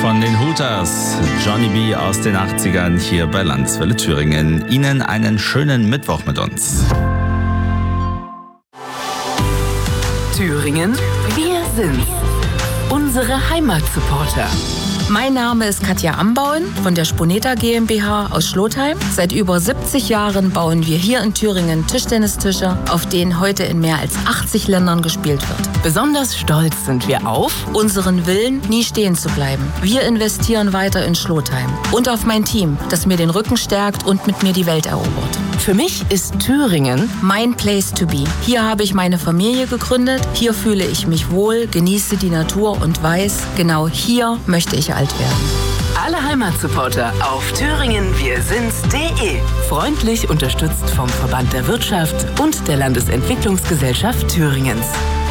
von den Hooters. Johnny B. aus den 80ern hier bei Landeswelle Thüringen. Ihnen einen schönen Mittwoch mit uns. Thüringen, wir sind's. Unsere Heimatsupporter. Mein Name ist Katja Ambauen von der Spuneta GmbH aus Schlotheim. Seit über 70 Jahren bauen wir hier in Thüringen Tischtennistische, auf denen heute in mehr als 80 Ländern gespielt wird. Besonders stolz sind wir auf Unseren Willen, nie stehen zu bleiben. Wir investieren weiter in Schlotheim und auf mein Team, das mir den Rücken stärkt und mit mir die Welt erobert. Für mich ist Thüringen Mein Place to be. Hier habe ich meine Familie gegründet, hier fühle ich mich wohl, genieße die Natur und weiß, genau hier möchte ich alt werden. alle Heimatsupporter auf thüringenwirsind's.de. Freundlich unterstützt vom Verband der Wirtschaft und der Landesentwicklungsgesellschaft Thüringens.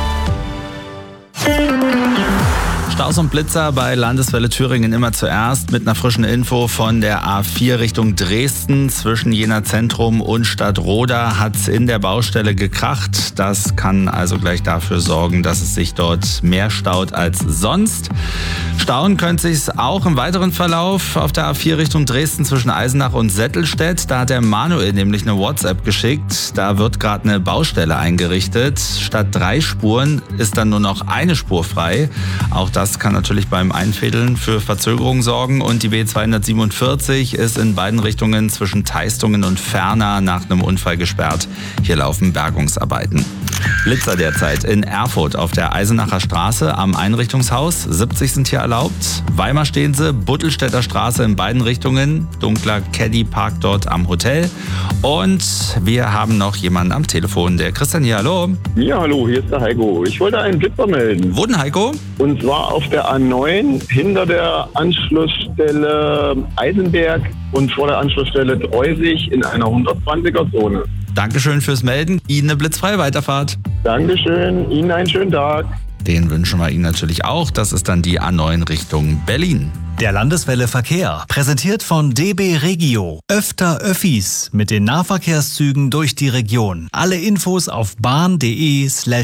Staus und Blitzer bei Landeswelle Thüringen immer zuerst mit einer frischen Info von der A4 Richtung Dresden. Zwischen Jena Zentrum und Stadtroda hat es in der Baustelle gekracht. Das kann also gleich dafür sorgen, dass es sich dort mehr staut als sonst. Stauen könnte sich es auch im weiteren Verlauf auf der A4 Richtung Dresden zwischen Eisenach und Settelstedt. Da hat der Manuel nämlich eine WhatsApp geschickt. Da wird gerade eine Baustelle eingerichtet. Statt 3 Spuren ist dann nur noch eine Spur frei. Auch das kann natürlich beim Einfädeln für Verzögerung sorgen. Und die B247 ist in beiden Richtungen zwischen Teistungen und Ferner nach einem Unfall gesperrt. Hier laufen Bergungsarbeiten. Blitzer derzeit in Erfurt auf der Eisenacher Straße am Einrichtungshaus. 70 sind hier erlaubt. Weimar stehen sie, Buttelstädter Straße in beiden Richtungen. Dunkler Caddy parkt dort am Hotel. Und wir haben noch jemanden am Telefon, der Christian hier. Hallo. Ja, hallo, hier ist der Heiko. Ich wollte einen Blitzer melden. Wo denn, Heiko? Und zwar auf der A9 hinter der Anschlussstelle Eisenberg und vor der Anschlussstelle Dreusig in einer 120er-Zone. Dankeschön fürs Melden. Ihnen eine blitzfreie Weiterfahrt. Dankeschön, Ihnen einen schönen Tag. Den wünschen wir Ihnen natürlich auch. Das ist dann die A9 Richtung Berlin. Der Landeswelle Verkehr, präsentiert von DB Regio. Öfter Öffis mit den Nahverkehrszügen durch die Region. Alle Infos auf bahn.de/